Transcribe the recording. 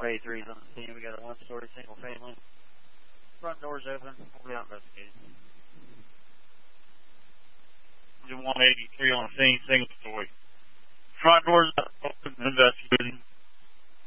183's on the scene. We got a one-story single family. Front door's open. We'll be out investigating. 183 on the scene, single story. Front door's open, investigate.